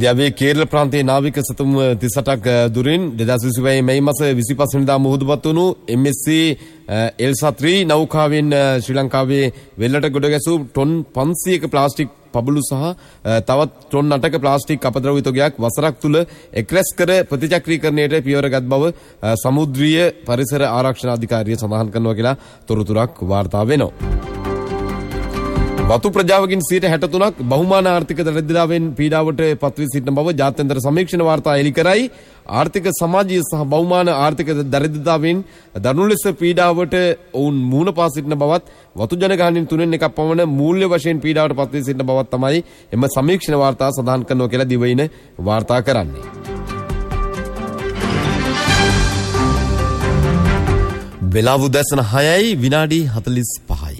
ඉන්දියාවේ කේරළ ප්‍රාන්තයේ නාවික සතුම් 38ක් දුරින් 2025 මැයි මාස 25 වෙනිදා මුහුදුපත් වුණු MSC එල්සා 3 නෞකාවෙන් ශ්‍රී ලංකාවේ වෙල්ලට ගොඩ ගැසූ ටොන් 500ක ප්ලාස්ටික් පබළු සහ තවත් ටොන් 8ක ප්ලාස්ටික් අපද්‍රව්‍ය තොගයක් වසරක් තුල එක්රැස් කර ප්‍රතිචක්‍රීකරණයට පියවරගත් බව සමුද්‍රීය පරිසර ආරක්ෂණ අධිකාරිය සඳහන් කරනවා කියලා තොරතුරක් වාර්තා වෙනවා. වතු ප්‍රජාවකින් 63ක් බහුමාන ආර්ථික දරිද්‍රතාවෙන් පීඩාවට පත්වී සිටින බව ජාත්‍යන්තර සමීක්ෂණ වාර්තා එළි කරයි. ආර්ථික සමාජීය සහ බහුමාන ආර්ථික දරිද්‍රතාවෙන් දරුණු ලෙස පීඩාවට ඔවුන් මුහුණ පා සිටින බවත් වතු ජනගහනයෙන් 3/1 පමණ මූල්‍ය වශයෙන් පීඩාවට පත්වී සිටින බවත් තමයි එම සමීක්ෂණ වාර්තා සඳහන් කරනවා කියලා දිවයින වාර්තා කරන්නේ. වෙලාව උදැසන 6යි විනාඩි 45යි.